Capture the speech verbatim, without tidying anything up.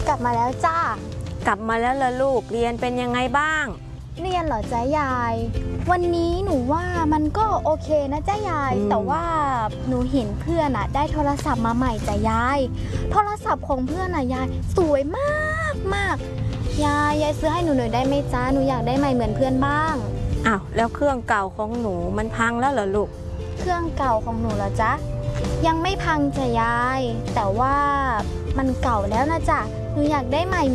กลับมาแล้วจ้ากลับมาแล้วล่ะลูกเรียนเป็นยังไงบ้างเรียนเหรอจ๊ะยายวันนี้หนูว่ามันก็โอเคนะจ๊ะยายแต่ว่าหนูเห็นเพื่อนอะได้โทรศัพท์มาใหม่จ้ะยายโทรศัพท์ของเพื่อนอะยายสวยมากมากยายยายซื้อให้หนูหน่อยได้ไหมจ๊ะหนูอยากได้ใหม่เหมือนเพื่อนบ้างอ้าวแล้วเครื่องเก่าของหนูมันพังแล้วเหรอลูกเครื่องเก่าของหนูเหรอจ๊ะยังไม่พังจ้ะยายแต่ว่ามันเก่าแล้วนะจ๊ะหนูอยากได้ใหม่